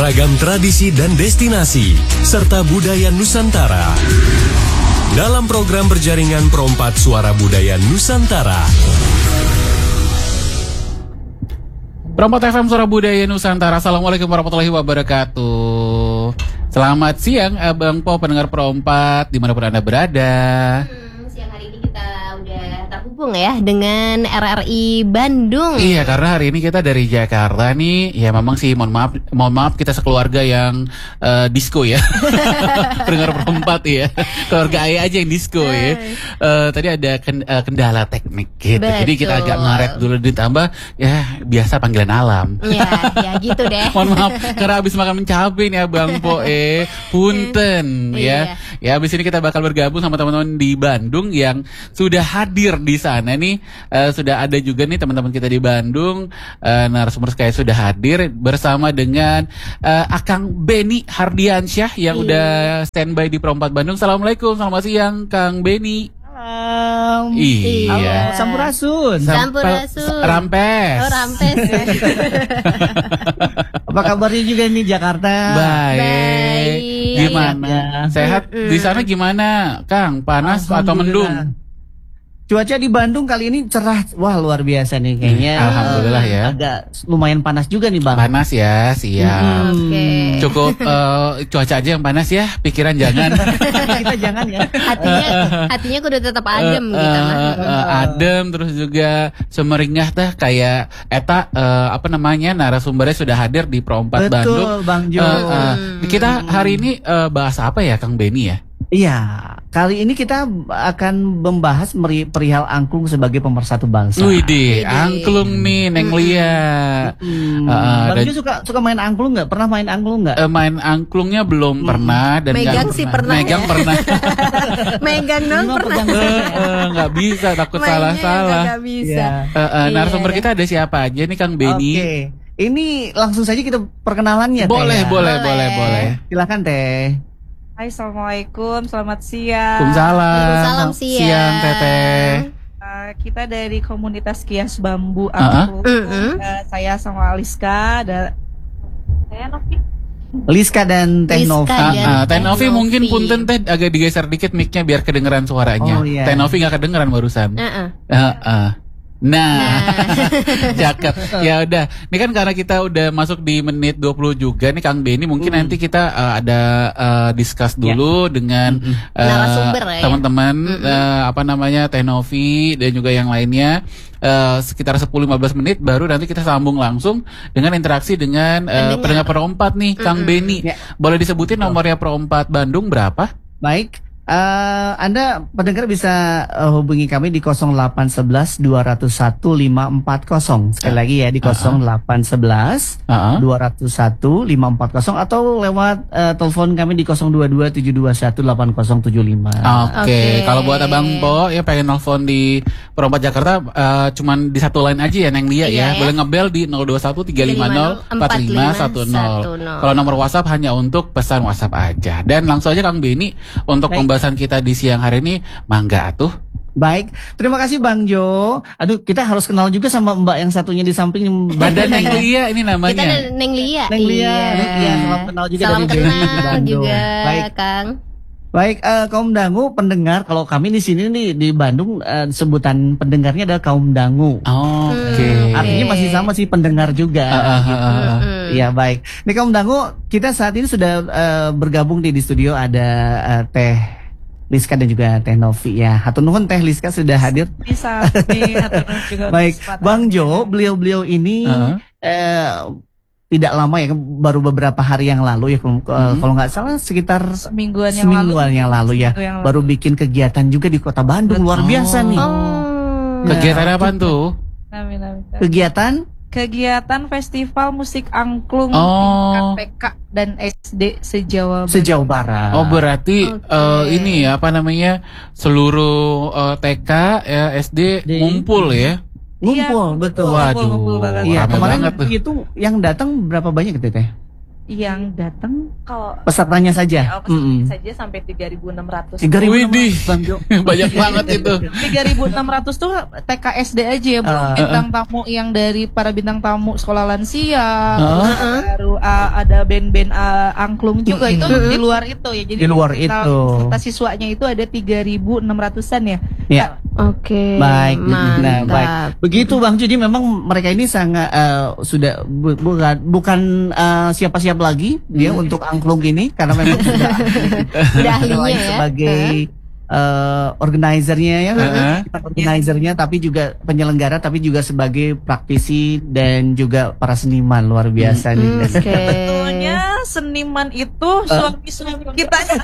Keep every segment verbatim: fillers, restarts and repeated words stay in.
Ragam tradisi dan destinasi, serta budaya Nusantara. Dalam program berjaringan Perompat Suara Budaya Nusantara. Perompat F M Suara Budaya Nusantara. Assalamualaikum warahmatullahi wabarakatuh. Selamat siang Abang Po, pendengar Perompat, dimanapun Anda berada. Hmm, siang hari ini kita udah terhubung ya dengan R R I Bandung. Iya, karena hari ini kita dari Jakarta nih. Ya memang sih, mohon maaf, mohon maaf kita sekeluarga yang uh, disco ya. Pendengar Perompat ya. Keluarga Ayah aja yang disco ya. Uh, tadi ada ken, uh, kendala teknik gitu. Betul. Jadi kita agak ngaret dulu, ditambah ya biasa panggilan alam. Ya, ya gitu deh. Mohon maaf karena habis makan mencabai nih Abang Po eh punten ya. Ya habis ini kita bakal bergabung sama teman-teman di Bandung yang sudah hadir di sana nih. Uh, sudah ada juga nih teman-teman kita di Bandung, uh, narasumber kayak sudah hadir bersama dengan uh, Akang Beni Hardiansyah yang Iya. udah standby di Perompat Bandung. Assalamualaikum, selamat siang Kang Beni. Malam. Iya. Iya. Sampurasun. Sampurasun. Rampes. Oh, Rampes. Apa kabarnya juga nih Jakarta? Baik. Baik. Gimana? Ya. Sehat di sana gimana, Kang? Panas atau mendung? Cuaca di Bandung kali ini cerah, wah luar biasa nih kayaknya. Hmm, alhamdulillah ya. Agak lumayan panas juga nih Bang. Panas ya, siap. Oke. Cukup uh, cuaca aja yang panas ya, pikiran jangan. Kita jangan ya. Hatinya hatinya kudu tetap adem Eh, gitu eh, mah. eh, adem, terus juga semeringah teh kayak eta eh, apa namanya narasumbernya sudah hadir di Perompat Betul, Bandung. Bang Jo. Eh, eh, kita hari ini eh, bahas apa ya Kang Beni ya? Iya, kali ini kita akan membahas meri- perihal angklung sebagai pemersatu bangsa. Widih, Widih. angklung nih Neng Lia. Hmm. Eh, Bang dan- Jo suka suka main angklung nggak? Pernah main angklung nggak? Eh, main angklungnya belum pernah dan Megang nggak sih pernah Megang ya. pernah. Megang dong Minimal pernah. pegang Eh, saja. eh, nggak bisa, takut Mainnya salah-salah. nggak bisa. Iya. Eh, eh, narasumber Iya. kita ada siapa aja nih Kang Beni? Oke, ini langsung saja kita perkenalannya. Boleh, Teh, ya. boleh, Boleh. boleh, boleh. Silakan Teh. Hai, assalamualaikum, selamat siang. Waalaikumsalam. Waalaikumsalam, siang. Siang Teteh. Uh, kita dari komunitas Kias Bambu Uh-uh. Angklung. Mm-mm. Uh, saya sama Aliska dan saya Novi. Liska dan Teh Liska Novi. dan- Ah, ah, Teh Teh Novi Novi. mungkin punten Teh agak digeser dikit mic-nya biar kedengeran suaranya. Oh, iya. Teh Novi nggak kedengeran barusan. Heeh. Ah, ah. Nah, Nah. cakep. Ya udah, ini kan karena kita udah masuk di menit dua puluh juga nih Kang Beni, mungkin Hmm. nanti kita uh, ada uh, discuss dulu dengan uh, Narasumber ya. teman-teman Mm-mm. uh, apa namanya Teh Novi dan juga yang lainnya. Uh, sekitar sepuluh sampai lima belas menit baru nanti kita sambung langsung dengan interaksi dengan uh, pendengar Pendengar. Perompat nih Kang Mm-mm. Beni. Ya. Boleh disebutin nomornya Perompat Bandung berapa? Baik, eh, Anda pendengar bisa eh, hubungi kami di nol delapan satu satu dua nol satu lima empat nol. Sekali lagi ya di nol delapan satu satu Uh-uh. dua nol satu lima empat nol atau lewat eh, telepon kami di nol dua dua tujuh dua satu delapan nol tujuh lima. Oke, Oke. kalau buat Abang Po ya pengen nelfon di Perompat Jakarta eh, cuman di satu line aja ya Neng Lia Iya, ya. ya. Boleh ngebel di nol dua satu tiga lima nol empat lima satu nol. Kalau nomor WhatsApp hanya untuk pesan WhatsApp aja. Dan langsung aja Kang Beni untuk Baik. pembahasan kita di siang hari ini, mangga atuh. Baik, terima kasih Bang Jo. Aduh, kita harus kenal juga sama Mbak yang satunya di samping. Badan Neng Lia ini Kita namanya. ada Neng Lia. Neng Lia. Iya. Iya, salam kenal juga Salam dari Beni di kenal Bandung. juga, Baik. Kang. Baik, eh, kaum dangu pendengar, kalau kami di sini nih di Bandung eh, sebutan pendengarnya adalah kaum dangu. Oh, Oke. Hmm. Artinya Oke. masih sama sih pendengar juga. Ah, ah, ah, ah. Mm-mm. Iya baik. Nih kaum dangu, kita saat ini sudah eh, bergabung di di studio ada eh, Teh Liska dan juga Teh Novi ya. Hatur nuhun Teh Liska sudah hadir. Bisa nih, atau juga Baik, kesempatan. Bang Jo, beliau-beliau ini Ah. eh, tidak lama ya, baru beberapa hari yang lalu ya kalau Hmm. kalau nggak salah sekitar semingguan yang semingguan lalu. yang lalu ya, Seminggu yang lalu. baru bikin kegiatan juga di Kota Bandung. Luar Betul. biasa nih. Oh. Kegiatan apa tuh? Amin, amin. Kegiatan Kegiatan Festival Musik Angklung Oh. tingkat T K dan S D se-Jawa Barat. sejauh barat. Oh berarti Oke. eh, ini ya apa namanya seluruh eh, T K ya S D Di- ngumpul ya. Ngumpul, Iya, betul. ngumpul, Waduh. ngumpul banget. Iya, Rame kemarin banget tuh. itu yang datang berapa banyak gitu Teh? yang datang kalau Pesertanya saja. ya, pesertanya Mm-mm. saja sampai tiga ribu enam ratus. tiga ribu enam Widih. ratus, Bang Jo. Banyak banget itu. tiga ribu enam ratus tuh T K S D aja ya, belum Ah. bintang tamu yang dari para bintang tamu sekolah lansia, Ah. baru uh, ada band-band uh, angklung juga itu di luar itu ya. Jadi Di luar total itu. peserta siswanya itu ada tiga ribu enam ratusan ya. Ya. Oke. Baik, mantap. nah baik. Begitu Bang, jadi memang mereka ini sangat eh, sudah bu- bukan bukan eh, siapa-siapa lagi dia untuk angklung ini karena memang sudah Udah ahlinya ya. sebagai eh, organizernya ya, Heeh. organizernya tapi juga penyelenggara tapi juga sebagai praktisi dan juga para seniman luar biasa nih. Hmm, Oke. Sebetulnya seniman itu suami-suami kita ya.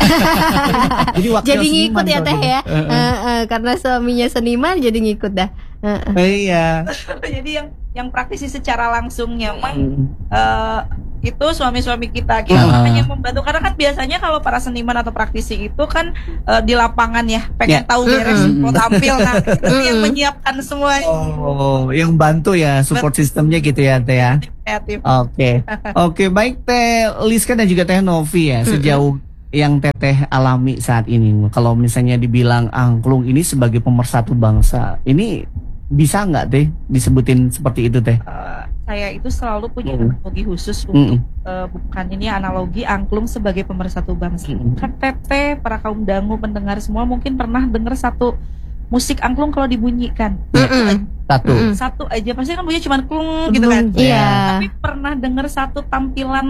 Jadi wakil Jadi ngikut seniman ya kalau Teh gitu. ya. Eh, eh, karena suaminya seniman jadi ngikut dah. Eh, eh. Eh, Iya. Jadi yang yang praktisi secara langsungnya mah Hmm. eh, itu suami-suami kita kita Ah. hanya membantu karena kan biasanya kalau para seniman atau praktisi itu kan eh, di lapangan ya pengen Ya. tahu beres Mm-mm. mau tampil nah itu yang Mm-mm. menyiapkan semua Oh, yang bantu ya support sistemnya gitu ya Teh ya. kreatif. Oke, oke baik Teh Liska dan juga Teh Novi ya sejauh yang Teteh alami saat ini. Kalau misalnya dibilang angklung ini sebagai pemersatu bangsa, ini bisa nggak Teh disebutin seperti itu Teh? Eh, saya itu selalu punya Mm. analogi khusus untuk Mm-mm. eh, bukan ini analogi angklung sebagai pemersatu bangsa. Mm-mm. Kan Teteh, para kaum dangu pendengar semua mungkin pernah dengar satu musik angklung kalau dibunyikan. Mm-mm. Satu. Mm-mm. Satu aja pasti kan bunyi cuma klung gitu kan. Iya. Tapi pernah dengar satu tampilan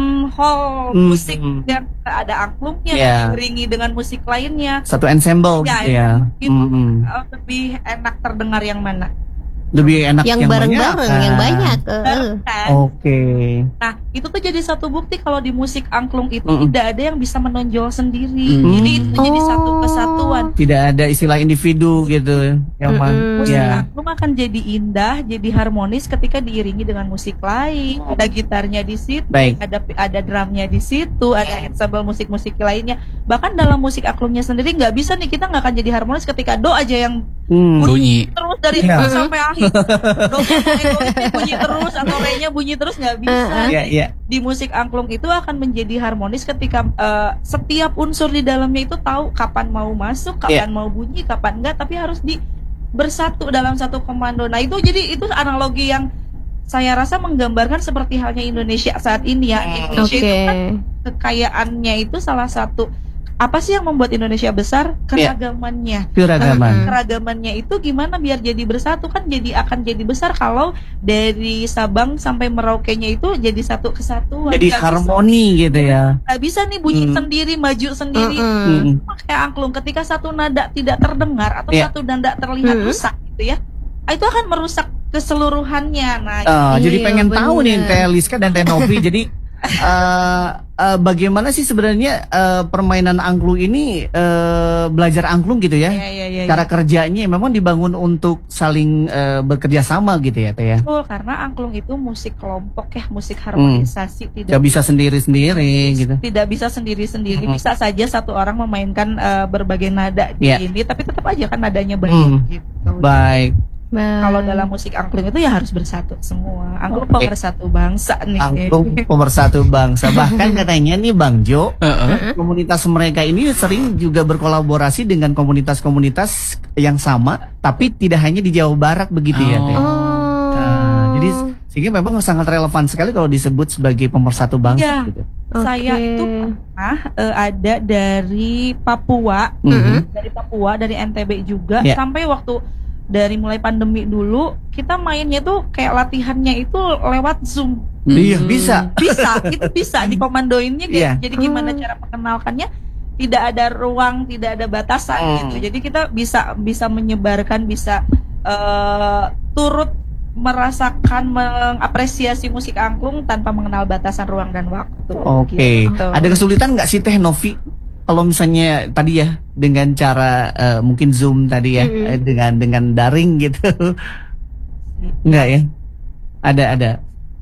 hall Hmm. musik yang ada angklungnya Iya. diiringi dengan musik lainnya. Satu ensemble Ya, gitu ya. itu. Mm-mm. Eh, lebih enak terdengar yang mana? Lebih enak Yang yang bareng-bareng, banyak, yang kan? banyak. eh, eh. Kan? Oke. Nah, itu tuh jadi satu bukti kalau di musik angklung itu Mm-mm. tidak ada yang bisa menonjol sendiri. Mm. Jadi itu jadi satu Oh. kesatuan. Tidak ada istilah individu gitu. Yang mana? Mm-mm. Musik Ya. angklung akan jadi indah, jadi harmonis ketika diiringi dengan musik lain. Ada gitarnya di situ, Baik. ada ada drumnya di situ, ada ensemble musik-musik lainnya. Bahkan dalam musik angklungnya sendiri nggak bisa nih kita nggak akan jadi harmonis ketika do aja yang Hmm. Bunyi. terus dari Ya. awal sampai akhir. Do nya bunyi terus atau re-nya bunyi terus nggak bisa. Ya, ya. Di musik angklung itu akan menjadi harmonis ketika eh, setiap unsur di dalamnya itu tahu kapan mau masuk, kapan mau bunyi, kapan enggak, tapi harus di bersatu dalam satu komando. Nah, itu jadi itu analogi yang saya rasa menggambarkan seperti halnya Indonesia saat ini ya. Indonesia Oke. itu kan kekayaannya itu salah satu apa sih yang membuat Indonesia besar? Keragamannya. Keragaman. Keragamannya itu gimana biar jadi bersatu kan jadi akan jadi besar kalau dari Sabang sampai Merauke-nya itu jadi satu kesatuan. Jadi Nggak harmoni gitu ya. Bisa, nggak bisa nih bunyi Hmm. sendiri, maju sendiri. Mm-mm. Mm-mm. Sama kayak angklung ketika satu nada tidak terdengar atau Iya. satu nada terlihat Hmm. rusak gitu ya. ah, Itu akan merusak keseluruhannya. Nah, Ah, Iya, jadi pengen tahu nih bener. Teh Liska dan Teh Novi. Jadi eh, eh, bagaimana sih sebenarnya eh, permainan angklung ini eh, belajar angklung gitu ya? ya, ya, ya, Cara ya. kerjanya memang dibangun untuk saling eh, bekerja sama gitu ya Teh ya. Betul, karena angklung itu musik kelompok ya, musik harmonisasi tidak Gak bisa sendiri-sendiri gitu. tidak bisa sendiri-sendiri. Mm. Bisa saja satu orang memainkan eh, berbagai nada di Iya. ini, tapi tetap aja kan nadanya baik Mm. gitu. Baik. Baik. Kalau dalam musik angklung itu ya harus bersatu semua. Angklung Oke. pemersatu bangsa nih. Angklung pemersatu bangsa. Bahkan katanya nih Bang Jo, Heeh. komunitas mereka ini sering juga berkolaborasi dengan komunitas-komunitas yang sama, tapi tidak hanya di Jawa Barat begitu ya Teh. Oh. Oh. Nah, jadi sehingga memang sangat relevan sekali kalau disebut sebagai pemersatu bangsa Iya. gitu. Saya Oke. itu pernah eh, ada dari Papua, Mhm. dari Papua, dari N T B juga, Ya. sampai waktu dari mulai pandemi dulu kita mainnya tuh kayak latihannya itu lewat Zoom. Iya, bisa. Bisa, itu bisa dikomandoinnya kayak Iya. jadi gimana Hmm. cara mengenalkannya? Tidak ada ruang, tidak ada batasan Hmm. gitu. Jadi kita bisa bisa menyebarkan, bisa eh, turut merasakan, mengapresiasi musik angklung tanpa mengenal batasan ruang dan waktu. Oke. Gitu. Ada kesulitan nggak sih Teh Novi? Kalau misalnya tadi ya dengan cara eh, mungkin Zoom tadi ya Mm-mm. eh, dengan dengan daring gitu. Enggak ya? Ada ada.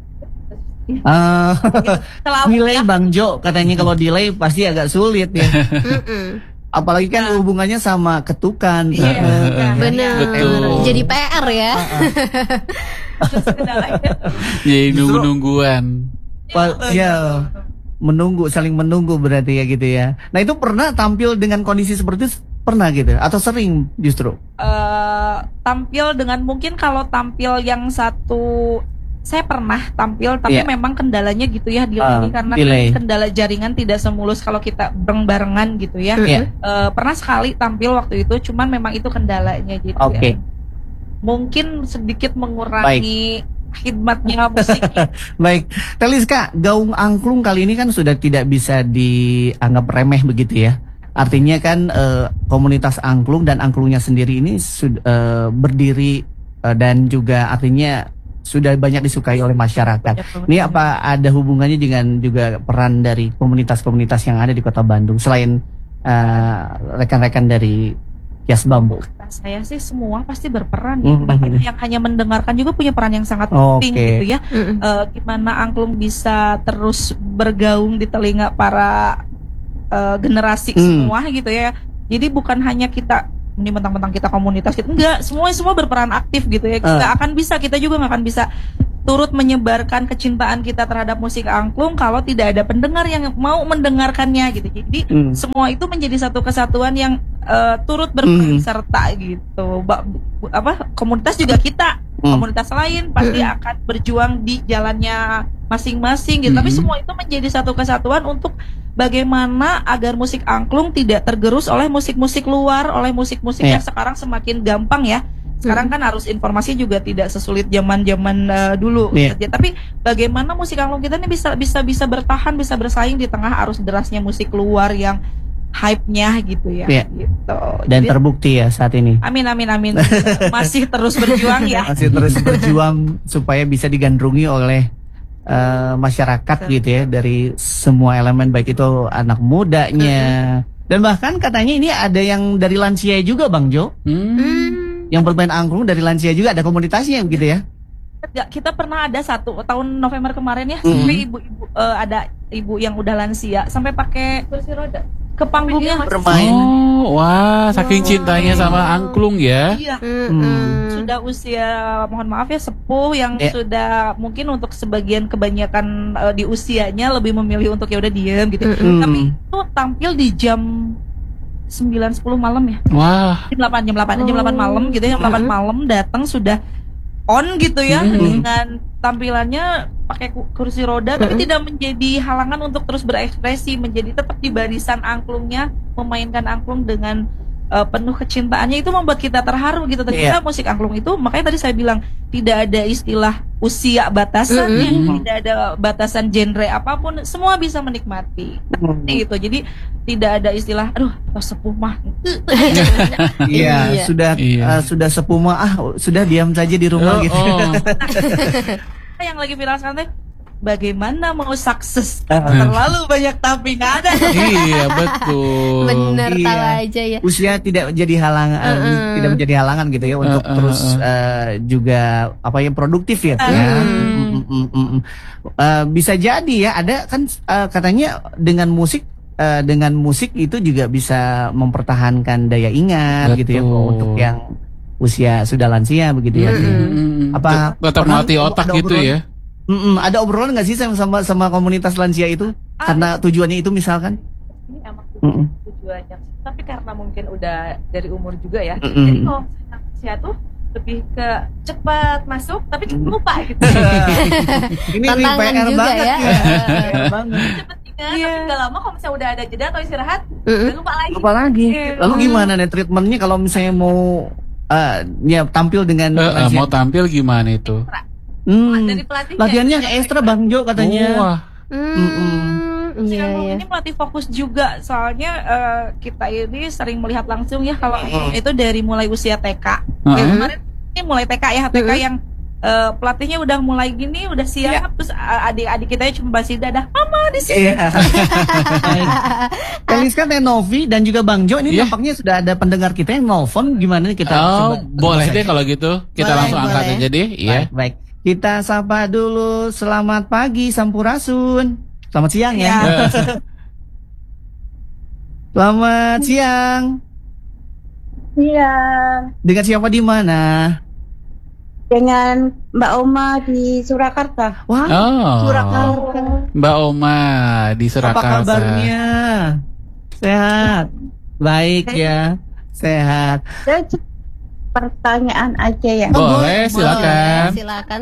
Ah, Selalu delay ya. Bang Jo katanya kalau delay pasti agak sulit ya. Mm-mm. Apalagi kan hubungannya sama ketukan. Iya, Eh, iya. Bener. Betul. Jadi P R ya. Terus kendalanya. Jadi nunggu-nungguan. Pa- ya menunggu, saling menunggu berarti ya gitu ya. Nah itu pernah tampil dengan kondisi seperti itu pernah gitu atau sering justru? Eh, tampil dengan mungkin kalau tampil yang satu saya pernah tampil tapi Iya. memang kendalanya gitu ya di Ah, karena delay. kendala jaringan tidak semulus kalau kita bareng-barengan gitu ya. Iya. Eh, pernah sekali tampil waktu itu cuman memang itu kendalanya jadi Oke. ya, mungkin sedikit mengurangi khidmatnya musik. Baik, Teliska, gaung angklung kali ini kan sudah tidak bisa dianggap remeh begitu ya. Artinya kan eh, komunitas angklung dan angklungnya sendiri ini sudah eh, berdiri eh, dan juga artinya sudah banyak disukai oleh masyarakat. Ini apa ada hubungannya dengan juga peran dari komunitas-komunitas yang ada di Kota Bandung selain eh, rekan-rekan dari Kias Bambu? Kata saya sih semua pasti berperan Hmm. ya. Bahkan yang hanya mendengarkan juga punya peran yang sangat penting Oke. gitu ya. Mm-mm. Eh, gimana angklung bisa terus bergaung di telinga para eh, generasi Hmm. semua gitu ya. Jadi bukan hanya kita ini mentang-mentang kita komunitas gitu, enggak, semua semua berperan aktif gitu ya. Kita Eh. akan bisa, kita juga nggak akan bisa turut menyebarkan kecintaan kita terhadap musik angklung kalau tidak ada pendengar yang mau mendengarkannya gitu. Jadi Hmm. semua itu menjadi satu kesatuan yang eh, turut berperan Hmm. serta gitu. Ba- bu- apa komunitas juga kita, Hmm. komunitas lain pasti Hmm. akan berjuang di jalannya masing-masing gitu. Tapi Hmm. semua itu menjadi satu kesatuan untuk bagaimana agar musik angklung tidak tergerus oleh musik-musik luar, oleh musik-musik Iya. yang sekarang semakin gampang ya. Sekarang kan harus informasi juga tidak sesulit zaman-zaman eh, dulu. Iya. Ya, tapi bagaimana musik angklung kita ini bisa bisa bisa bertahan, bisa bersaing di tengah arus derasnya musik luar yang hype-nya gitu ya. Iya. Gitu. Dan Jadi, terbukti ya saat ini. amin amin amin. Masih terus berjuang ya. Masih terus berjuang supaya bisa digandrungi oleh eh, masyarakat gitu ya dari semua elemen baik itu anak mudanya dan bahkan katanya ini ada yang dari lansia juga Bang Jo Hmm. Hmm. yang bermain angklung dari lansia juga ada komunitasnya gitu ya. Ya, kita pernah ada satu tahun November kemarin ya, Mhm. sampai ibu-ibu eh, ada ibu yang udah lansia sampai pakai kursi roda ke panggungnya. Bermain. Oh, wah, saking cintanya sama angklung ya. Iya. Mm-mm. Sudah usia, mohon maaf ya, sepuh yang Ya. sudah mungkin untuk sebagian kebanyakan eh, di usianya lebih memilih untuk ya udah diem gitu. Mm-mm. Tapi Hmm. itu tampil di jam sembilan sepuluh malam ya. Wah. Jam delapan jam delapan jam delapan malam gitu ya. Jam delapan Mhm. malam datang sudah on gitu ya Mhm. dengan tampilannya pakai ku- kursi roda tapi Mhm. tidak menjadi halangan untuk terus berekspresi, menjadi tetap di barisan angklungnya, memainkan angklung dengan uh, penuh kecintaannya. Itu membuat kita terharu gitu. Ternyata musik angklung itu, makanya tadi saya bilang tidak ada istilah usia batasan, Mhm. ya, tidak ada batasan genre apapun, semua bisa menikmati. Seperti itu. Jadi tidak ada istilah aduh atau sepuh mah. Iya, Iya. sudah Iya. eh, sudah sepuh mah, ah sudah diam saja di rumah Oh, gitu. oh. Yang lagi viral sekarang teh bagaimana mau sukses Ah. terlalu banyak tapi nggak ada. Iya, betul. Bener, Iya. tahu aja ya. Usia tidak menjadi halangan, eh, Mm-mm. tidak menjadi halangan gitu ya untuk Uh, uh, terus uh. eh, juga apa yang produktif ya. Uh. ya. Mm. Mm, mm, mm, mm. Eh, bisa jadi ya ada kan eh, katanya dengan musik eh, dengan musik itu juga bisa mempertahankan daya ingat gitu ya Betul. untuk yang usia sudah lansia begitu ya. Mm-mm. Mm-mm. Apa tetap pernah melatih ada otak gitu obrolan? ya. Mm-mm, ada obrolan nggak sih sama sama sama komunitas lansia itu karena tujuannya itu misalkan? Ini emang Mm-mm. tujuannya, tapi karena mungkin udah dari umur juga ya. Mm-mm. Jadi kalau misalnya usia tuh lebih ke cepat masuk tapi cepat lupa gitu. Ini Tantangan P R juga banget ya. ya. P R banget. Cepet ingat, Iya. tapi gak lama kalau misalnya udah ada jeda atau istirahat, Mm-mm. udah lupa lagi. Lupa lagi. Iya. Lalu gimana nih treatmentnya kalau misalnya mau eh, ya tampil dengan Eh, eh, lansia? mau tampil gimana itu? Hmm. Dari pelatihnya. Latihannya ekstra Bang Jo katanya. Wah. Hmm, Musik iya angklung ya. ini melatih fokus juga, soalnya eh, kita ini sering melihat langsung ya kalau itu dari mulai usia T K. Heeh. Ya, kemarin ini mulai T K ya, T K Mm-mm. yang eh, pelatihnya udah mulai gini, udah siap, terus eh, adik-adik kita cuma masih dadah, mama di sini. Iya. Kaliska Tenovi dan juga Bang Jo ini Iya. nampaknya sudah ada pendengar kita yang nelfon, gimana nih kita Oh, coba- boleh coba deh saja. kalau gitu. Kita Boleh, langsung angkat boleh. aja deh. Iya. Baik, baik. Kita sapa dulu. Selamat pagi Sampurasun. Selamat siang ya. Ya. Selamat siang. Iya. Dengan siapa di mana? dengan Mbak Oma di Surakarta. Wah, Oh, Surakarta. Mbak Oma di apa Surakarta. kabarnya? Sehat. Baik ya. Sehat. Saya c- pertanyaan aja ya. Boleh, boleh, silakan. Silakan.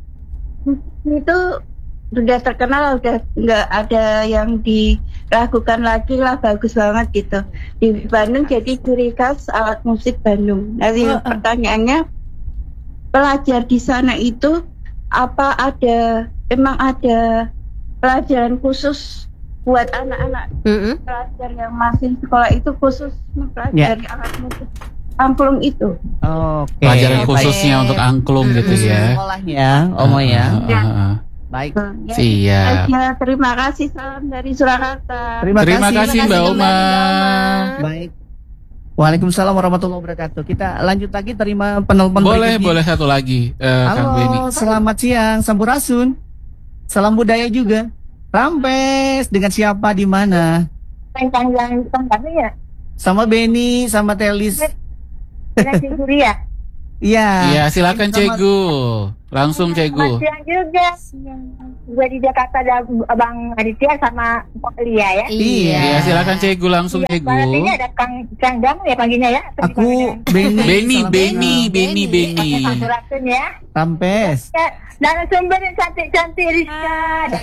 Itu sudah terkenal, udah nggak ada yang diragukan lagi lah, bagus banget gitu. Di Bandung jadi ciri khas alat musik Bandung. Jadi Oh, oh. pertanyaannya, pelajar di sana itu apa ada emang ada pelajaran khusus buat anak-anak Mm-mm. pelajar yang masih sekolah itu khusus mempelajari alat musik angklung itu? Oke. Pelajaran Oke. khususnya untuk angklung gitu Mm-mm. ya. Sekolahnya, Omo ya. Ah, ah, ah. Baik. Ya, Siap. aja. Terima kasih, salam dari Surakarta. Terima, Terima kasih Terima Mbak kasih Oma. kembali, Mbak Oma. Baik. Waalaikumsalam warahmatullahi wabarakatuh. Kita lanjut lagi terima penelpon Boleh, berikutnya. boleh satu lagi, eh, Kang Benny. Halo, selamat siang, Sampurasun. Salam budaya juga. Rampes, dengan siapa di mana? Tentang yang tentang ya, Sama Benny, sama Telis. dengan Ciguri ya. Iya. Iya, silakan Sama- Cegu. Langsung Cegu. siang juga. Gue di Jakarta ada Bang Aditya sama Pak Lia ya. Iya. Iya, silakan Cegu langsung Cegu. Berarti ada Kang Kang Dam ya panggilnya ya. Aku Benny. Benny, Salam Benny, kenal. Benny, Benny. Sampurasun ya. Rampes. Ya, dan sumber yang cantik-cantik Rizka.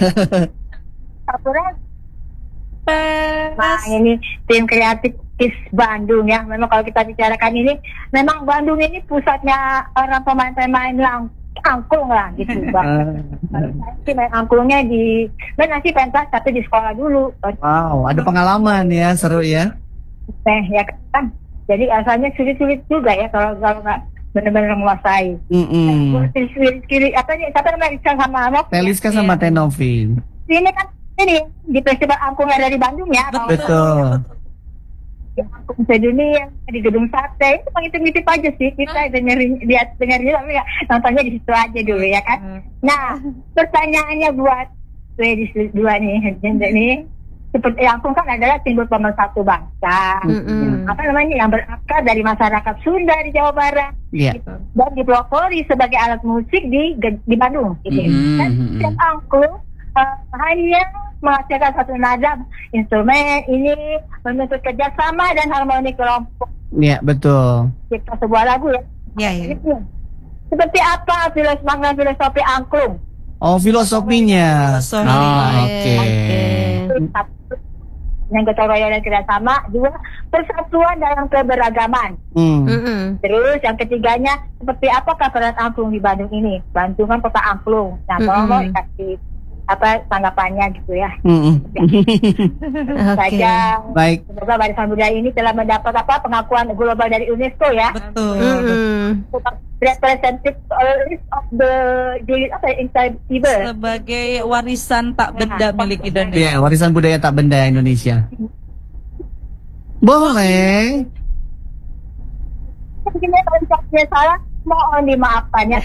Sampurasun. Nah, ini tim kreatif Kis Bandung ya. Memang kalau kita bicarakan ini, memang Bandung ini pusatnya orang pemain-pemain lang angklung lah gitu, Bang. Kalau saya sih main angklungnya di, main nasi pentas tapi di sekolah dulu. Wow, ada pengalaman ya, seru ya. Teh ya kan. Jadi asalnya sulit-sulit juga ya kalau kalau nggak benar-benar menguasai. Mm-mm. Sulit-sulit apa nih? Siapa namanya Rizka sama Anok? Teliska sama Tenovi. Ini kan ini di festival angklung yang ada di Bandung ya. Kalau Betul. di angklung sedunia di gedung sate itu ngintip-ngintip aja sih kita dengerin lihat dengerin tapi nggak nontonnya di situ aja dulu ya kan. Nah pertanyaannya buat ladies dua nih ini seperti angklung kan adalah simbol pemersatu bangsa. Mm-mm. Apa namanya yang berakar dari masyarakat Sunda di Jawa Barat Iya. dan dipelopori sebagai alat musik di di Bandung gitu. Mm-mm. Dan setiap angklung uh, hanya menghasilkan satu nada instrumen ini menuntut kerjasama dan harmoni kelompok Iya, betul. cipta sebuah lagu ya. Ya, ya. Gitu. Seperti apa filosofi makna filosofi angklung? Oh, filosofinya. Sorry. Oh, oke. Satu, yang gotong royong dan kerjasama. Dua, persatuan dalam keberagaman. Hmm. Mm-mm. Terus yang ketiganya, seperti apakah peran angklung di Bandung ini? Bandung kan kota angklung. Nah, Mm-mm. tolong kasih apa tanggapannya gitu ya. Mm-mm. Oke. Saja. Baik. Semoga Barisan Budaya ini telah mendapat apa pengakuan global dari UNESCO ya. Betul. Mm-mm. Representative of the Juliet apa Intangible. Sebagai warisan tak benda milik Indonesia. Iya, warisan budaya tak benda Indonesia. Boleh. Mungkin kalau misalnya salah mohon dimaafkan ya.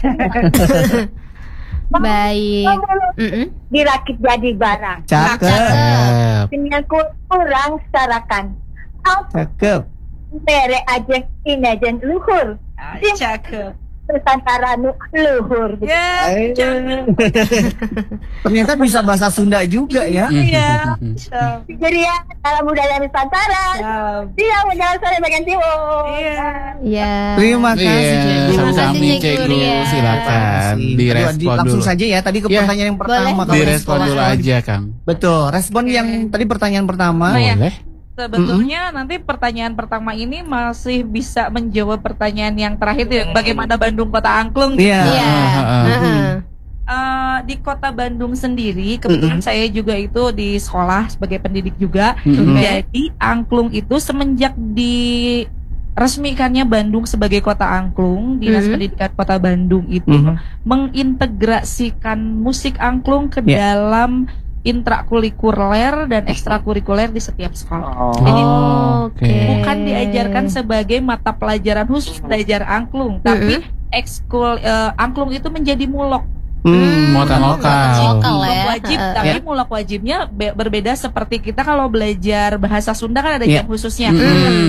Baik. Mm-mm. Dirakit jadi barang. Cakep. Cakep. Dengan kurang setarakan. Apa Cakep. mere ajeng inajen luhur. Ah, cakep. Nusantara nu luhur. Ya, Eh. cakep. Ternyata bisa bahasa Sunda juga ya. Iya. Jadi ya dalam budaya Nusantara. Dia menjalan saya bagian timur. Iya. Ya. Terima kasih, Iya, Cegu. sama-sama Terima kasih, Cegu. Cegu, ya. Silakan Di- direspon langsung dulu. saja ya. Tadi ke Ya. pertanyaan yang pertama. Boleh. kalau Direspon sekolah. dulu aja, Kang. Betul. Respon yang tadi pertanyaan pertama. Oh, ya. Boleh. Sebetulnya nanti pertanyaan pertama ini masih bisa menjawab pertanyaan yang terakhir ya, bagaimana Bandung kota angklung gitu. Iya. Iya. Ah, ah, ah. Heeh. Eh, di kota Bandung sendiri kebetulan saya juga itu di sekolah sebagai pendidik juga. Mm-mm. Jadi angklung itu semenjak diresmikannya Bandung sebagai kota angklung, Dinas Mhm. Pendidikan Kota Bandung itu Mhm. mengintegrasikan musik angklung ke Ya. dalam intrakurikuler dan ekstrakurikuler di setiap sekolah. Jadi Oh, Oke. oke. bukan diajarkan sebagai mata pelajaran khusus belajar angklung, tapi ekskul eh, angklung itu menjadi mulok. Hmm. Muatan lokal. Lokal Mulok ya. wajib, Heeh. tapi Ya. mulok wajibnya be- berbeda seperti kita kalau belajar bahasa Sunda kan ada Ya. jam khususnya. Mm-mm.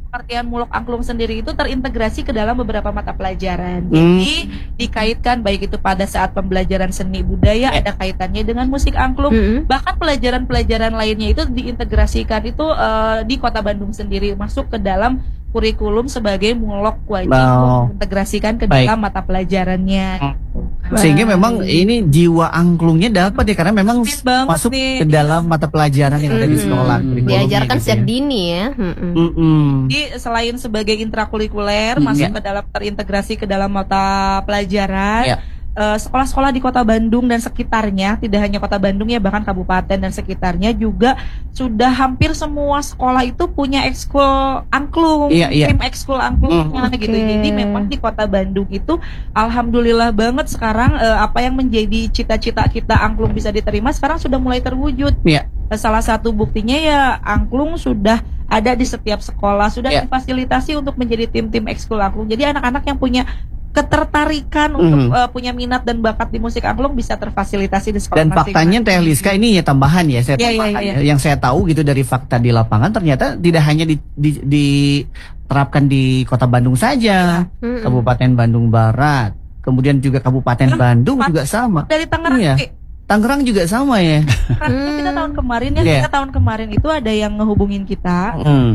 pengertian mulok angklung sendiri itu terintegrasi ke dalam beberapa mata pelajaran. Hmm. Jadi dikaitkan baik itu pada saat pembelajaran seni budaya ada kaitannya dengan musik angklung, Mm-mm. bahkan pelajaran-pelajaran lainnya itu diintegrasikan itu eh, di Kota Bandung sendiri masuk ke dalam kurikulum sebagai mulok wajib Oh. mengintegrasikan ke Baik. dalam mata pelajarannya. Sehingga memang ini jiwa angklungnya dapat ya karena memang Aktif banget masuk nih. ke dalam mata pelajaran yang ada di Mm-mm. sekolah. kurikulumnya Diajarkan gitu sejak ya. dini ya. Mm-mm. Mm-mm. Jadi selain sebagai intrakurikuler Hmm, masuk ya. ke dalam terintegrasi ke dalam mata pelajaran. Ya. eh, Sekolah-sekolah di Kota Bandung dan sekitarnya, tidak hanya Kota Bandung ya, bahkan kabupaten dan sekitarnya juga sudah hampir semua sekolah itu punya ekskul angklung, Iya, iya. tim ekskul angklungnya Hmm. gitu. Oke. Jadi memang di Kota Bandung itu alhamdulillah banget sekarang eh, apa yang menjadi cita-cita kita angklung bisa diterima sekarang sudah mulai terwujud. Iya. Eh, Salah satu buktinya ya angklung sudah ada di setiap sekolah, sudah Ya. difasilitasi untuk menjadi tim-tim ekskul angklung. Jadi anak-anak yang punya ketertarikan untuk Mhm. eh, punya minat dan bakat di musik angklung bisa terfasilitasi di sekolah Dan masing-masing. faktanya Teh Liska ini ya tambahan ya saya Iya, iya, tambahkan iya. ya. Yang saya tahu gitu dari fakta di lapangan ternyata tidak hanya di, di, diterapkan di Kota Bandung saja, Mm-mm. Kabupaten Bandung Barat, kemudian juga Kabupaten Hah? Bandung Pak- juga sama. dari Tangerang Iya. eh, Tangerang juga sama ya. Tangerang, kita tahun kemarin ya Iya. kita tahun kemarin itu ada yang ngehubungin kita Hmm.